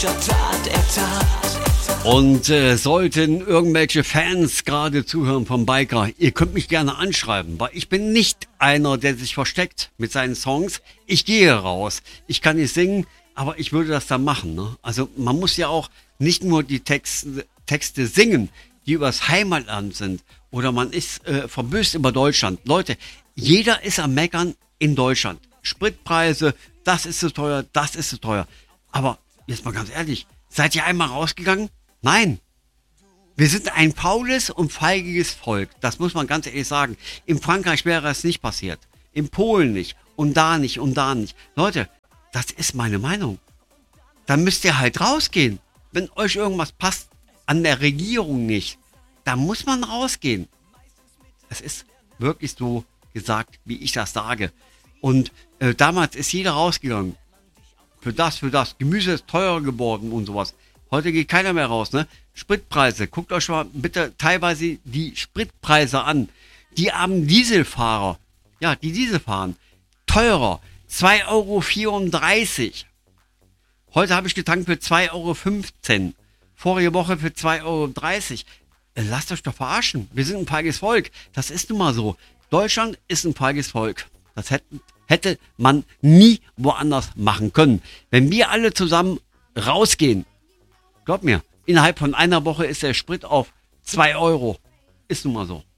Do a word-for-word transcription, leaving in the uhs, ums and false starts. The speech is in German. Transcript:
Und äh, sollten irgendwelche Fans gerade zuhören vom Biker, ihr könnt mich gerne anschreiben, weil ich bin nicht einer, der sich versteckt mit seinen Songs. Ich gehe raus. Ich kann nicht singen, aber ich würde das dann machen. Ne? Also man muss ja auch nicht nur die Texte, Texte singen, die übers Heimatland sind. Oder man ist äh, verböst über Deutschland. Leute, jeder ist am Meckern in Deutschland. Spritpreise, das ist so teuer, das ist so teuer. Aber jetzt mal ganz ehrlich, seid ihr einmal rausgegangen? Nein. Wir sind ein faules und feigiges Volk. Das muss man ganz ehrlich sagen. In Frankreich wäre es nicht passiert. In Polen nicht. Und da nicht und da nicht. Leute, das ist meine Meinung. Dann müsst ihr halt rausgehen. Wenn euch irgendwas passt an der Regierung nicht, dann muss man rausgehen. Es ist wirklich so gesagt, wie ich das sage. Und äh, damals ist jeder rausgegangen. Für das, für das. Gemüse ist teurer geworden und sowas. Heute geht keiner mehr raus, ne? Spritpreise. Guckt euch mal bitte teilweise die Spritpreise an. Die armen Dieselfahrer, ja, die Diesel fahren, teurer. zwei Euro vierunddreißig. Heute habe ich getankt für zwei Euro fünfzehn. Vorige Woche für zwei Euro dreißig. Lasst euch doch verarschen. Wir sind ein feiges Volk. Das ist nun mal so. Deutschland ist ein feiges Volk. Das hätte, hätte man nie woanders machen können. Wenn wir alle zusammen rausgehen, glaubt mir, innerhalb von einer Woche ist der Sprit auf zwei Euro. Ist nun mal so.